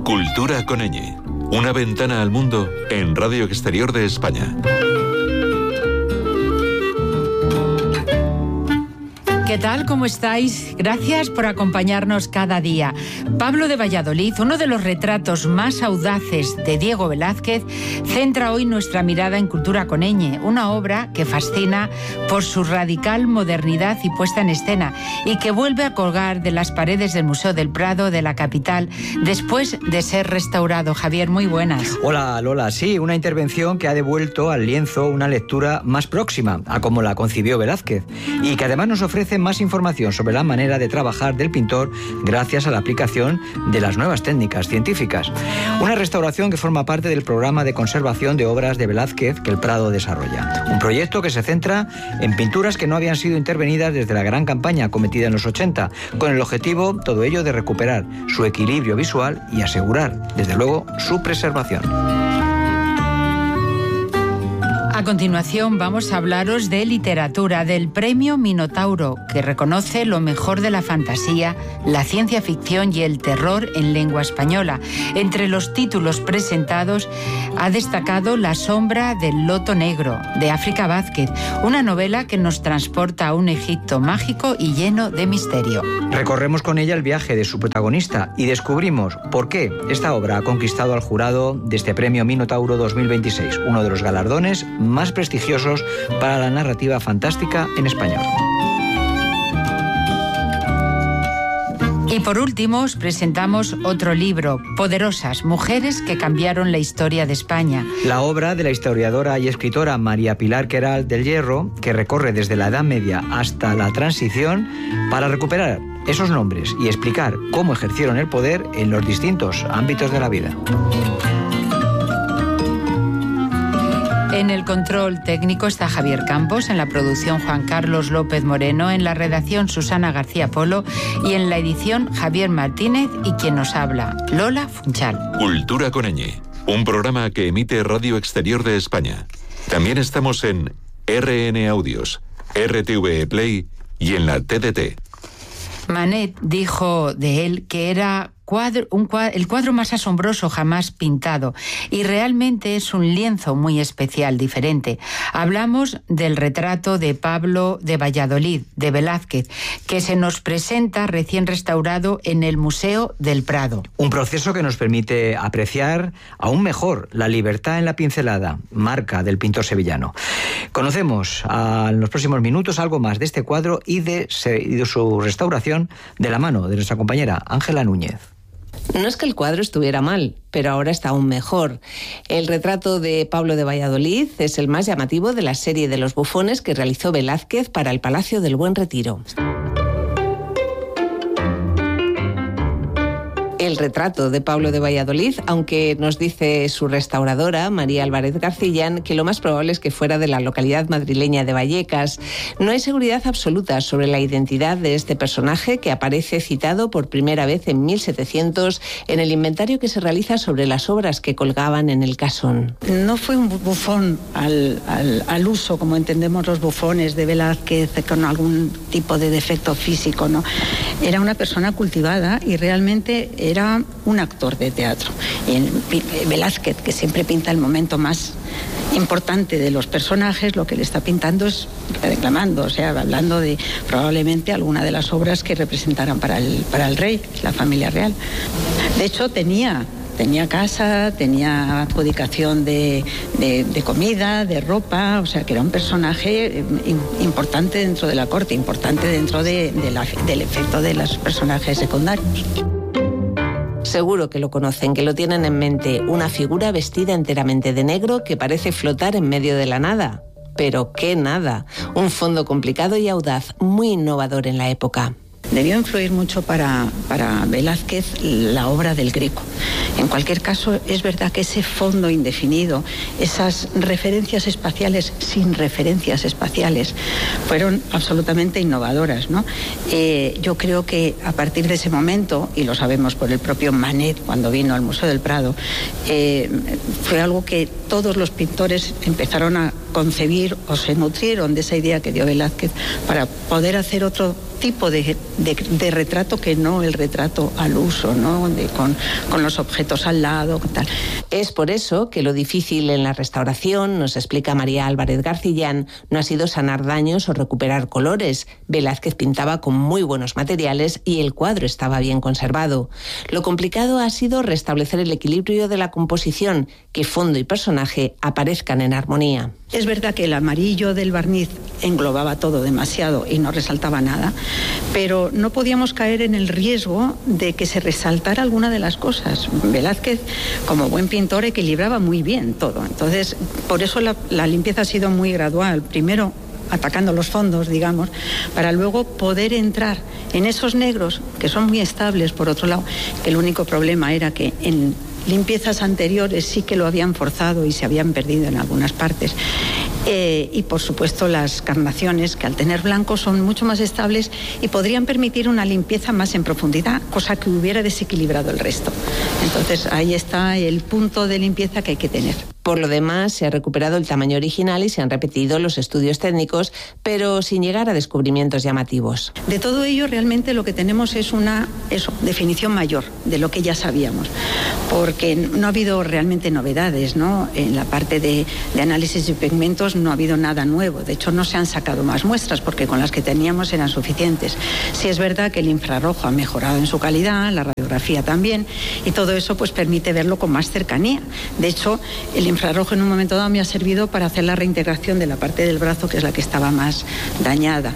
Cultura con ñ. Una ventana al mundo en Radio Exterior de España. ¿Qué tal? ¿Cómo estáis? Gracias por acompañarnos cada día. Pablo de Valladolid, uno de los retratos más audaces de Diego Velázquez, centra hoy nuestra mirada en Cultura con ñ, una obra que fascina por su radical modernidad y puesta en escena y que vuelve a colgar de las paredes del Museo del Prado de la capital después de ser restaurado. Javier, muy buenas. Hola Lola, sí, una intervención que ha devuelto al lienzo una lectura más próxima a como la concibió Velázquez y que además nos ofrece más información sobre la manera de trabajar del pintor gracias a la aplicación de las nuevas técnicas científicas. Una restauración que forma parte del programa de conservación de obras de Velázquez que el Prado desarrolla. Un proyecto que se centra en pinturas que no habían sido intervenidas desde la gran campaña cometida en los 80, con el objetivo, todo ello, de recuperar su equilibrio visual y asegurar, desde luego, su preservación. A continuación vamos a hablaros de literatura, del Premio Minotauro, que reconoce lo mejor de la fantasía, la ciencia ficción y el terror en lengua española. Entre los títulos presentados ha destacado La sombra del loto negro, de África Vázquez, una novela que nos transporta a un Egipto mágico y lleno de misterio. Recorremos con ella el viaje de su protagonista y descubrimos por qué esta obra ha conquistado al jurado de este Premio Minotauro 2026, uno de los galardones más prestigiosos para la narrativa fantástica en español. Y por último os presentamos otro libro, Poderosas, mujeres que cambiaron la historia de España. La obra de la historiadora y escritora María Pilar Queralt del Hierro, que recorre desde la Edad Media hasta la Transición para recuperar esos nombres y explicar cómo ejercieron el poder en los distintos ámbitos de la vida. En el control técnico está Javier Campos, en la producción Juan Carlos López Moreno, en la redacción Susana García Polo y en la edición Javier Martínez y quien nos habla, Lola Funchal. Cultura con ñ, un programa que emite Radio Exterior de España. También estamos en RN Audios, RTV Play y en la TDT. Manet dijo de él que era el cuadro más asombroso jamás pintado, y realmente es un lienzo muy especial, diferente. Hablamos del retrato de Pablo de Valladolid, de Velázquez, que se nos presenta recién restaurado en el Museo del Prado. Un proceso que nos permite apreciar aún mejor la libertad en la pincelada, marca del pintor sevillano. Conocemos en los próximos minutos algo más de este cuadro y de su restauración de la mano de nuestra compañera Ángela Núñez. No es que el cuadro estuviera mal, pero ahora está aún mejor. El retrato de Pablo de Valladolid es el más llamativo de la serie de los bufones que realizó Velázquez para el Palacio del Buen Retiro. El retrato de Pablo de Valladolid, aunque nos dice su restauradora, María Álvarez Garcillán, que lo más probable es que fuera de la localidad madrileña de Vallecas. No hay seguridad absoluta sobre la identidad de este personaje, que aparece citado por primera vez en 1700 en el inventario que se realiza sobre las obras que colgaban en el casón. No fue un bufón al uso, como entendemos los bufones de Velázquez, con algún tipo de defecto físico, ¿no? Era una persona cultivada y realmente era un actor de teatro. Y Velázquez, que siempre pinta el momento más importante de los personajes, lo que le está pintando es reclamando, o sea, hablando de probablemente alguna de las obras que representaran para el rey, la familia real. De hecho, tenía casa, tenía adjudicación de comida, de ropa, o sea que era un personaje importante dentro de la corte, importante dentro del efecto de los personajes secundarios. Seguro que lo conocen, que lo tienen en mente, una figura vestida enteramente de negro que parece flotar en medio de la nada. Pero qué nada, un fondo complicado y audaz, muy innovador en la época. Debió influir mucho para Velázquez la obra del Greco. En cualquier caso, es verdad que ese fondo indefinido, esas referencias espaciales sin referencias espaciales, fueron absolutamente innovadoras, ¿no? Yo creo que a partir de ese momento, y lo sabemos por el propio Manet cuando vino al Museo del Prado, fue algo que todos los pintores empezaron a concebir o se nutrieron de esa idea que dio Velázquez para poder hacer otro tipo de retrato que no el retrato al uso, ¿no? Con los objetos al lado, tal. Es por eso que lo difícil en la restauración, nos explica María Álvarez Garcillán, no ha sido sanar daños o recuperar colores. Velázquez pintaba con muy buenos materiales y el cuadro estaba bien conservado. Lo complicado ha sido restablecer el equilibrio de la composición, que fondo y personaje aparezcan en armonía. Es verdad que el amarillo del barniz englobaba todo demasiado y no resaltaba nada, pero no podíamos caer en el riesgo de que se resaltara alguna de las cosas. Velázquez, como buen pintor, equilibraba muy bien todo. Entonces, por eso la limpieza ha sido muy gradual. Primero, atacando los fondos, digamos, para luego poder entrar en esos negros, que son muy estables, por otro lado, que el único problema era que en limpiezas anteriores sí que lo habían forzado y se habían perdido en algunas partes. Y por supuesto las carnaciones, que al tener blanco son mucho más estables y podrían permitir una limpieza más en profundidad, cosa que hubiera desequilibrado el resto. Entonces ahí está el punto de limpieza que hay que tener. Por lo demás, se ha recuperado el tamaño original y se han repetido los estudios técnicos, pero sin llegar a descubrimientos llamativos. De todo ello, realmente lo que tenemos es una definición mayor de lo que ya sabíamos, porque no ha habido realmente novedades, ¿no? En la parte de análisis de pigmentos no ha habido nada nuevo. De hecho, no se han sacado más muestras, porque con las que teníamos eran suficientes. Sí es verdad que el infrarrojo ha mejorado en su calidad, la radiografía también, y todo eso pues permite verlo con más cercanía. De hecho, el infrarrojo en un momento dado me ha servido para hacer la reintegración de la parte del brazo, que es la que estaba más dañada.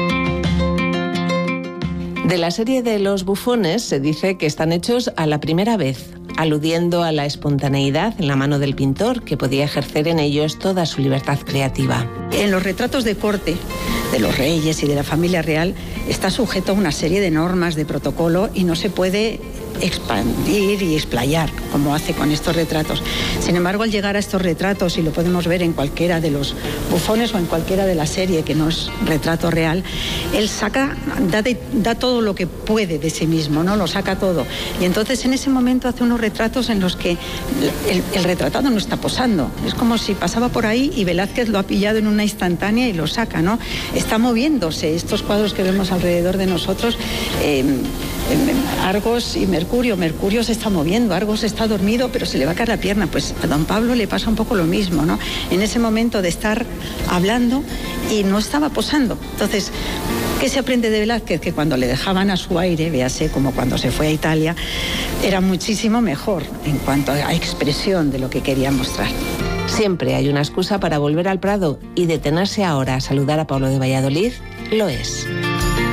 De la serie de los bufones se dice que están hechos a la primera vez, aludiendo a la espontaneidad en la mano del pintor, que podía ejercer en ellos toda su libertad creativa. En los retratos de corte de los reyes y de la familia real está sujeto a una serie de normas de protocolo y no se puede expandir y explayar como hace con estos retratos. Sin embargo, al llegar a estos retratos, y lo podemos ver en cualquiera de los bufones o en cualquiera de la serie que no es retrato real, él da todo lo que puede de sí mismo, ¿no? Lo saca todo. Y entonces en ese momento hace unos retratos en los que el retratado no está posando. Es como si pasaba por ahí y Velázquez lo ha pillado en una instantánea y lo saca, ¿no? Está moviéndose. Estos cuadros que vemos alrededor de nosotros, Argos y Mercurio se está moviendo, Argos está dormido pero se le va a caer la pierna. Pues a don Pablo le pasa un poco lo mismo, ¿no? En ese momento de estar hablando y no estaba posando. Entonces, ¿qué se aprende de Velázquez? Que cuando le dejaban a su aire, véase como cuando se fue a Italia, era muchísimo mejor en cuanto a expresión de lo que quería mostrar. Siempre hay una excusa para volver al Prado, y detenerse ahora a saludar a Pablo de Valladolid lo es.